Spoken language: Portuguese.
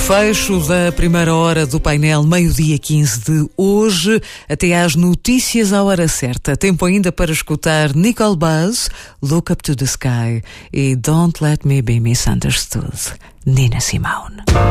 fecho da primeira hora do painel, meio-dia 15 de hoje, até às notícias à hora certa. Tempo ainda para escutar Nicole Buzz, Look Up to the Sky e Don't Let Me Be Misunderstood, Nina Simone.